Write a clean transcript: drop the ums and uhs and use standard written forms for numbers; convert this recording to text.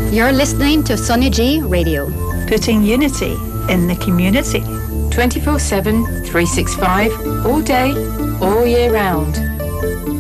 You're listening to Sunny G Radio. Putting unity in the community. 24/7, 365, all day, all year round.